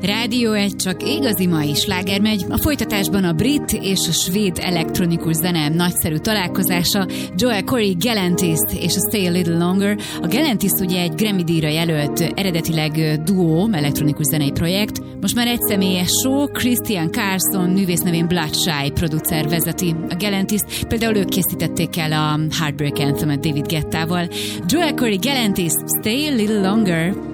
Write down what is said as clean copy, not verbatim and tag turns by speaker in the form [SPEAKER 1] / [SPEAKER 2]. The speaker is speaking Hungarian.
[SPEAKER 1] Rádió egy csak igazi mai sláger megy. A folytatásban a brit és a svéd elektronikus zene nagyszerű találkozása, Joel Corry Galantis és a Stay a Little Longer. A Galantis ugye egy Grammy-díjra jelölt, eredetileg duó, elektronikus zenei projekt. Most már egy személyes show, Christian Carlson művész nevén Bloodshy producer vezeti a Galantis. Például ők készítették el a Heartbreak Anthem-et David Guettával. Joel Corry Galantis, Stay a Little Longer.